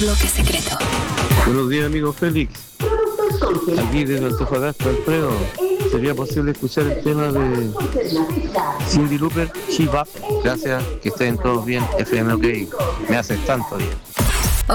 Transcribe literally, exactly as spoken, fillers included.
Bloque secreto. Buenos días, amigo Félix. Aquí desde Antofagasta, Alfredo. ¿Sería posible escuchar el tema de Cyndi Lauper, She Bop? Gracias, que estén todos bien. F M OK, me haces tanto bien.